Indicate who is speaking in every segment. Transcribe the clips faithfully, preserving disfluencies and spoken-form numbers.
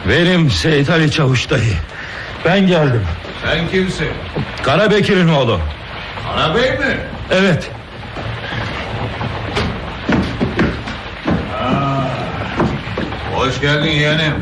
Speaker 1: Benim Seyit Ali Çavuş dayı. Ben geldim.
Speaker 2: Sen kimsin?
Speaker 1: Karabekir'in oğlu.
Speaker 2: Karabey mi?
Speaker 1: Evet.
Speaker 2: Aa, hoş geldin yeğenim.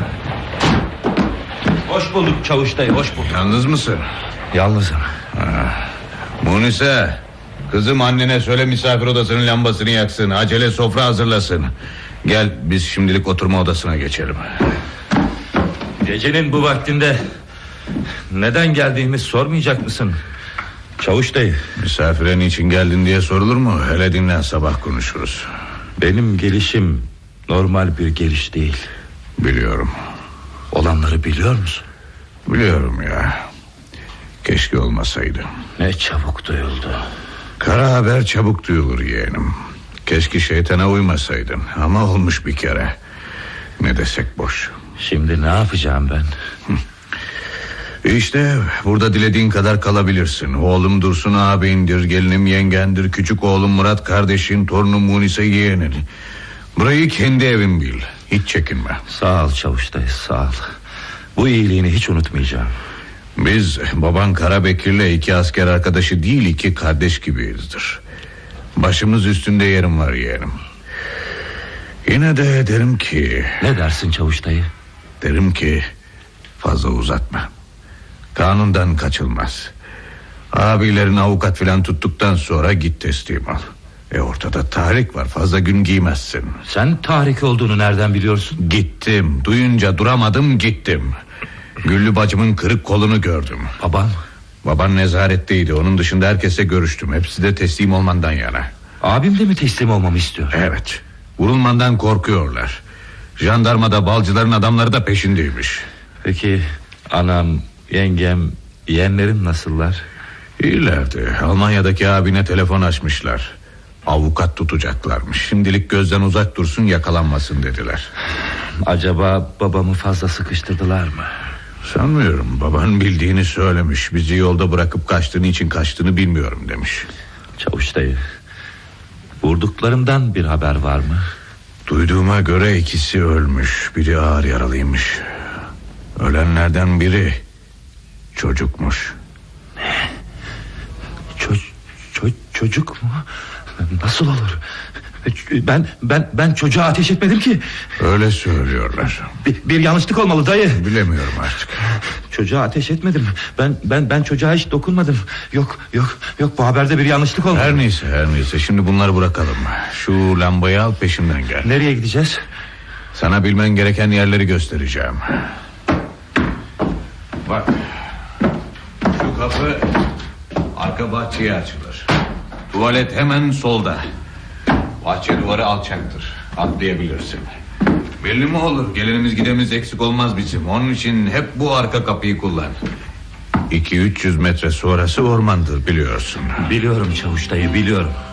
Speaker 1: Hoş bulduk Çavuş dayı, hoş bulduk.
Speaker 2: Yalnız mısın?
Speaker 1: Yalnızım.
Speaker 2: Ha. Munise, kızım annene söyle misafir odasının lambasını yaksın. Acele sofra hazırlasın. Gel biz şimdilik oturma odasına geçelim.
Speaker 1: Gecenin bu vaktinde neden geldiğimi sormayacak mısın Çavuş dayı?
Speaker 2: Misafire niçin geldin diye sorulur mu? Hele dinlen, sabah konuşuruz.
Speaker 1: Benim gelişim normal bir geliş değil.
Speaker 2: Biliyorum.
Speaker 1: Olanları biliyor musun?
Speaker 2: Biliyorum ya. Keşke olmasaydı.
Speaker 1: Ne çabuk duyuldu.
Speaker 2: Kara haber çabuk duyulur yeğenim. Keşke şeytana uymasaydın. Ama olmuş bir kere. Ne desek boş.
Speaker 1: Şimdi ne yapacağım ben?
Speaker 2: İşte burada dilediğin kadar kalabilirsin. Oğlum Dursun ağabeyindir, gelinim yengendir, küçük oğlum Murat kardeşin, torunum Munise yeğenin. Burayı kendi evin bil. Hiç çekinme.
Speaker 1: Sağ ol Çavuş dayı, sağ ol. Bu iyiliğini hiç unutmayacağım.
Speaker 2: Biz baban Karabekir'le iki asker arkadaşı değil, iki kardeş gibiyizdir. Başımız üstünde yerim var yeğenim. Yine de derim ki...
Speaker 1: Ne dersin Çavuş dayı?
Speaker 2: Derim ki fazla uzatma. Kanundan kaçılmaz. Abilerin avukat filan tuttuktan sonra git teslim al. E ortada tahrik var, fazla gün giymezsin.
Speaker 1: Sen tahrik olduğunu nereden biliyorsun?
Speaker 2: Gittim, duyunca duramadım, gittim. Güllü bacımın kırık kolunu gördüm.
Speaker 1: Babam?
Speaker 2: Baban nezaretteydi, onun dışında herkese görüştüm. Hepsi de teslim olmandan yana.
Speaker 1: Abim de mi teslim olmamı istiyor?
Speaker 2: Evet, vurulmandan korkuyorlar. Jandarmada balcıların adamları da peşindeymiş.
Speaker 1: Peki anam, yengem, yeğenlerim nasıllar?
Speaker 2: İyilerdi. Almanya'daki abine telefon açmışlar. Avukat tutacaklarmış. Şimdilik gözden uzak dursun, yakalanmasın dediler.
Speaker 1: Acaba babamı fazla sıkıştırdılar mı?
Speaker 2: Sanmıyorum. Baban bildiğini söylemiş. Bizi yolda bırakıp kaçtığını için kaçtığını bilmiyorum demiş.
Speaker 1: Çavuş dayı, vurduklarımdan bir haber var mı?
Speaker 2: Duyduğuma göre ikisi ölmüş, biri ağır yaralıymış. Ölenlerden biri çocukmuş.
Speaker 1: Ne? Ço ço çocuk mu? Nasıl olur? Ben ben ben çocuğa ateş etmedim ki.
Speaker 2: Öyle söylüyorlar.
Speaker 1: Bir, bir yanlışlık olmalı dayı.
Speaker 2: Bilemiyorum artık.
Speaker 1: Çocuğa ateş etmedim. Ben ben ben çocuğa hiç dokunmadım. Yok yok yok, bu haberde bir yanlışlık olmalı.
Speaker 2: Her neyse her neyse, şimdi bunları bırakalım. Şu lambayı al, peşimden gel.
Speaker 1: Nereye gideceğiz?
Speaker 2: Sana bilmen gereken yerleri göstereceğim. Bak, şu kapı arka bahçeye açılır. Tuvalet hemen solda. Bahçe duvarı alçaktır, atlayabilirsin. Belli mi olur, gelenimiz gidemiz eksik olmaz bizim. Onun için hep bu arka kapıyı kullan. iki üç yüz metre sonrası ormandır, biliyorsun.
Speaker 1: Biliyorum Çavuş dayı, biliyorum.